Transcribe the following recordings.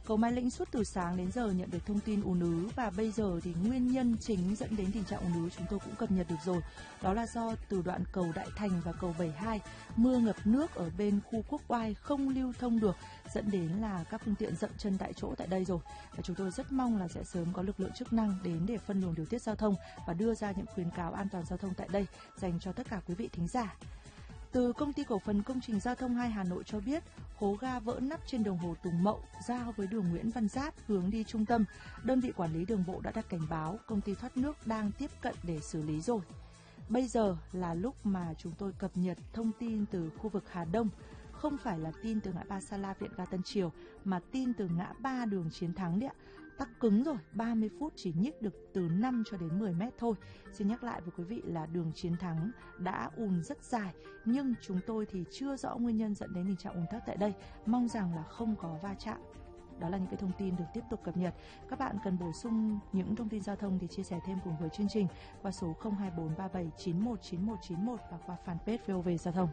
Cầu Mai Lĩnh suốt từ sáng đến giờ nhận được thông tin ùn ứ và bây giờ thì nguyên nhân chính dẫn đến tình trạng ùn ứ chúng tôi cũng cập nhật được rồi. Đó là do từ đoạn cầu Đại Thành và cầu 72 mưa ngập nước ở bên khu Quốc Oai không lưu thông được, dẫn đến là các phương tiện dậm chân tại chỗ tại đây rồi. Và chúng tôi rất mong là sẽ sớm có lực lượng chức năng đến để phân luồng điều tiết giao thông và đưa ra những khuyến cáo an toàn giao thông tại đây dành cho tất cả quý vị thính giả. Từ Công ty Cổ phần Công trình Giao thông 2 Hà Nội cho biết, hố ga vỡ nắp trên đồng hồ Tùng Mậu giao với đường Nguyễn Văn Giáp hướng đi trung tâm. Đơn vị quản lý đường bộ đã đặt cảnh báo, công ty thoát nước đang tiếp cận để xử lý rồi. Bây giờ là lúc mà chúng tôi cập nhật thông tin từ khu vực Hà Đông. Không phải là tin từ ngã ba Sa La Viện Ga Tân Triều, mà tin từ ngã ba đường Chiến Thắng đấy ạ. Tắc cứng rồi, 30 phút chỉ nhích được từ 5 cho đến 10 mét thôi. Xin nhắc lại với quý vị là đường Chiến Thắng đã ùn rất dài, nhưng chúng tôi thì chưa rõ nguyên nhân dẫn đến tình trạng ùn tắc tại đây. Mong rằng là không có va chạm. Đó là những cái thông tin được tiếp tục cập nhật. Các bạn cần bổ sung những thông tin giao thông thì chia sẻ thêm cùng với chương trình qua số 02437919191 và qua fanpage VOV Giao thông.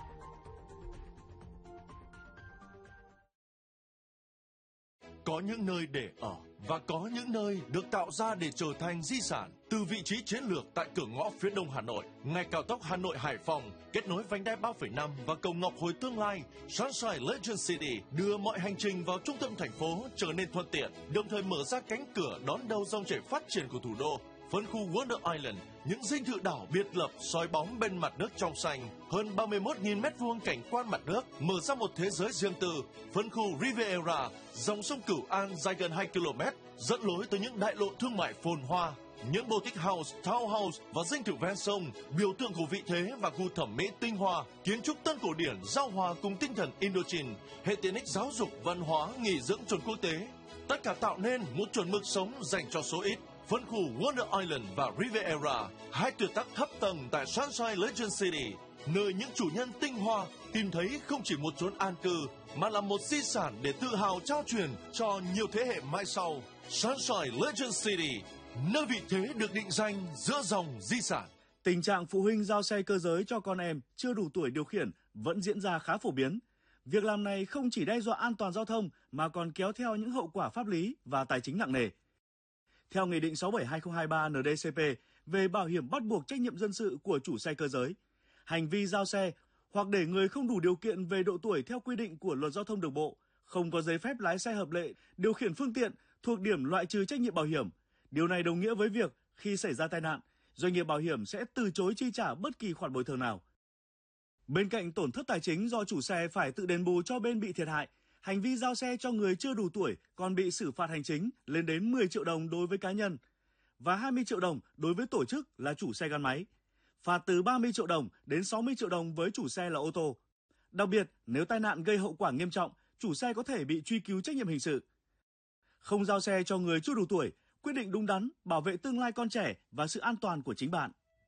Có những nơi để ở và có những nơi được tạo ra để trở thành di sản. Từ vị trí chiến lược tại cửa ngõ phía đông Hà Nội, ngay cao tốc Hà Nội - Hải Phòng, kết nối vành đai 3,5 và cầu Ngọc Hồi tương lai, Sunshine Legend City đưa mọi hành trình vào trung tâm thành phố trở nên thuận tiện, đồng thời mở ra cánh cửa đón đầu dòng chảy phát triển của thủ đô. Phân khu Wonder Island, những dinh thự đảo biệt lập soi bóng bên mặt nước trong xanh, hơn 31.000 m2 cảnh quan mặt nước, mở ra một thế giới riêng tư. Phân khu Riviera, dòng sông Cửu An dài gần 2 km, dẫn lối tới những đại lộ thương mại phồn hoa. Những boutique house, townhouse và dinh thự ven sông, biểu tượng của vị thế và gu thẩm mỹ tinh hoa, kiến trúc tân cổ điển giao hòa cùng tinh thần Indochine, hệ tiện ích giáo dục, văn hóa, nghỉ dưỡng chuẩn quốc tế. Tất cả tạo nên một chuẩn mực sống dành cho số ít. Phân khu Wonder Island và Riviera, hai tuyệt tác thấp tầng tại Sunshine Legend City, nơi những chủ nhân tinh hoa tìm thấy không chỉ một chốn an cư, mà là một di sản để tự hào trao truyền cho nhiều thế hệ mai sau. Sunshine Legend City, nơi vị thế được định danh giữa dòng di sản. Tình trạng phụ huynh giao xe cơ giới cho con em chưa đủ tuổi điều khiển vẫn diễn ra khá phổ biến. Việc làm này không chỉ đe dọa an toàn giao thông mà còn kéo theo những hậu quả pháp lý và tài chính nặng nề. Theo Nghị định 67/2023 NDCP về bảo hiểm bắt buộc trách nhiệm dân sự của chủ xe cơ giới, hành vi giao xe hoặc để người không đủ điều kiện về độ tuổi theo quy định của Luật Giao thông Đường bộ, không có giấy phép lái xe hợp lệ, điều khiển phương tiện thuộc điểm loại trừ trách nhiệm bảo hiểm. Điều này đồng nghĩa với việc khi xảy ra tai nạn, doanh nghiệp bảo hiểm sẽ từ chối chi trả bất kỳ khoản bồi thường nào. Bên cạnh tổn thất tài chính do chủ xe phải tự đền bù cho bên bị thiệt hại, hành vi giao xe cho người chưa đủ tuổi còn bị xử phạt hành chính lên đến 10 triệu đồng đối với cá nhân và 20 triệu đồng đối với tổ chức là chủ xe gắn máy. Phạt từ 30 triệu đồng đến 60 triệu đồng với chủ xe là ô tô. Đặc biệt, nếu tai nạn gây hậu quả nghiêm trọng, chủ xe có thể bị truy cứu trách nhiệm hình sự. Không giao xe cho người chưa đủ tuổi, quyết định đúng đắn, bảo vệ tương lai con trẻ và sự an toàn của chính bạn.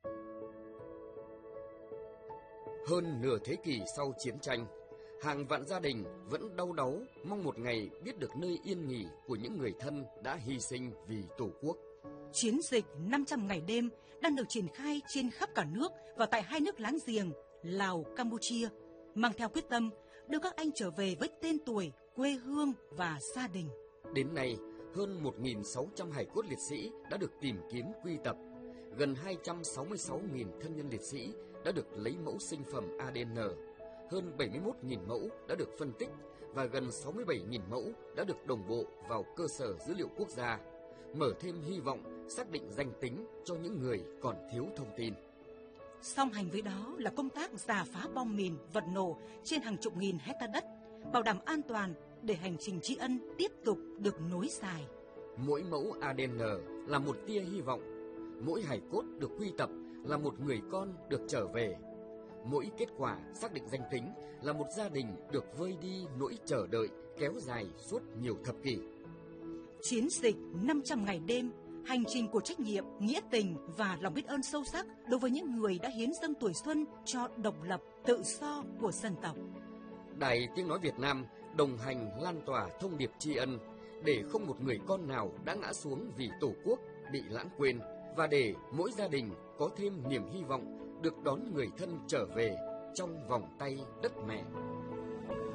Hơn nửa thế kỷ sau chiến tranh, hàng vạn gia đình vẫn đau đáu mong một ngày biết được nơi yên nghỉ của những người thân đã hy sinh vì Tổ quốc. Chiến dịch 500 ngày đêm đang được triển khai trên khắp cả nước và tại hai nước láng giềng Lào, Campuchia, mang theo quyết tâm đưa các anh trở về với tên tuổi, quê hương và gia đình. Đến nay, hơn 1.600 hài cốt liệt sĩ đã được tìm kiếm quy tập, gần 266.000 thân nhân liệt sĩ đã được lấy mẫu sinh phẩm ADN, hơn 71.000 mẫu đã được phân tích và gần 67.000 mẫu đã được đồng bộ vào cơ sở dữ liệu quốc gia, mở thêm hy vọng xác định danh tính cho những người còn thiếu thông tin. Song hành với đó là công tác rà phá bom mìn, vật nổ trên hàng chục nghìn hecta đất, bảo đảm an toàn để hành trình tri ân tiếp tục được nối dài. Mỗi mẫu ADN là một tia hy vọng, mỗi hài cốt được quy tập là một người con được trở về. Mỗi kết quả xác định danh tính là một gia đình được vơi đi nỗi chờ đợi kéo dài suốt nhiều thập kỷ. Chiến dịch 500 ngày đêm, hành trình của trách nhiệm, nghĩa tình và lòng biết ơn sâu sắc đối với những người đã hiến dâng tuổi xuân cho độc lập, tự do của dân tộc. Đài Tiếng Nói Việt Nam đồng hành lan tỏa thông điệp tri ân để không một người con nào đã ngã xuống vì Tổ quốc bị lãng quên và để mỗi gia đình có thêm niềm hy vọng được đón người thân trở về trong vòng tay đất mẹ.